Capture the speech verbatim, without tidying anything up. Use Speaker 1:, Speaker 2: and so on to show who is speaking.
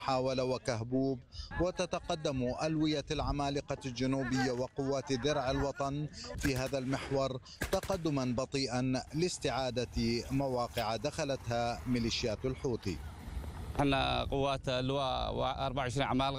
Speaker 1: حاول وكهبوب، وتتقدم ألوية العمالقة الجنوبية وقوات درع الوطن في هذا المحور تقدما بطيئا لاستعادة مواقع دخلتها ميليشيات الحوثي.
Speaker 2: احنا قوات اللواء أربعة وعشرين عمالقة